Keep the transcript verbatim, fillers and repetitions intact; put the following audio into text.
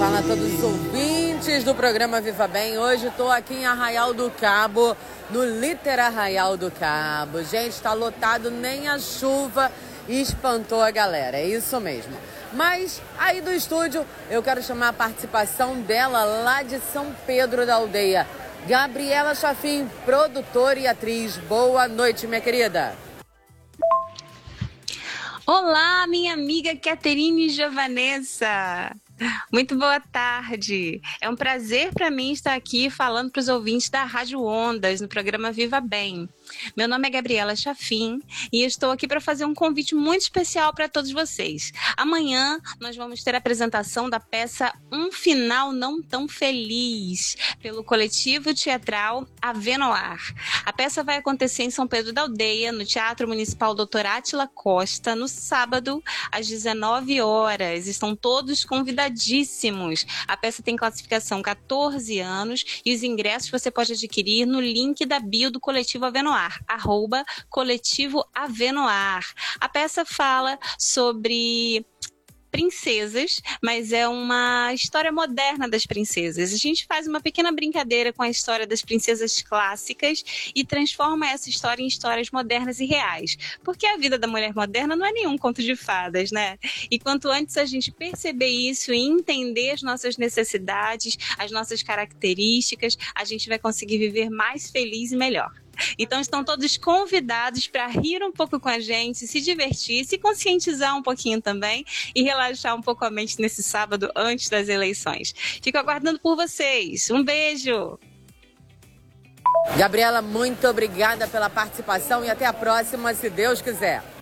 Fala a todos os ouvintes do programa Viva Bem. Hoje estou aqui em Arraial do Cabo, no Liter Arraial do Cabo. Gente, está lotado, nem a chuva espantou a galera, é isso mesmo. Mas aí do estúdio eu quero chamar a participação dela lá de São Pedro da Aldeia. Gabriela Chafim, produtora e atriz. Boa noite, minha querida. Olá, minha amiga Caterine Giovanessa. Muito boa tarde. É um prazer para mim estar aqui falando para os ouvintes da Rádio Ondas, no programa Viva Bem. Meu nome é Gabriela Chafim e estou aqui para fazer um convite muito especial para todos vocês. Amanhã nós vamos ter a apresentação da peça Um Final Não Tão Feliz, pelo coletivo teatral Avenoar. A peça vai acontecer em São Pedro da Aldeia, no Teatro Municipal doutor Átila Costa, no sábado, às dezenove horas. Estão todos convidadíssimos. A peça tem classificação catorze anos e os ingressos você pode adquirir no link da bio do coletivo Avenoar. Arroba Coletivo Avenoar. A peça fala sobre princesas, mas é uma história moderna das princesas. A gente faz uma pequena brincadeira com a história das princesas clássicas e transforma essa história em histórias modernas e reais. Porque a vida da mulher moderna não é nenhum conto de fadas, né? E quanto antes a gente perceber isso e entender as nossas necessidades, as nossas características, a gente vai conseguir viver mais feliz e melhor. Então estão todos convidados para rir um pouco com a gente, se divertir, se conscientizar um pouquinho também e relaxar um pouco a mente nesse sábado antes das eleições. Fico aguardando por vocês. Um beijo! Gabriela, muito obrigada pela participação e até a próxima, se Deus quiser.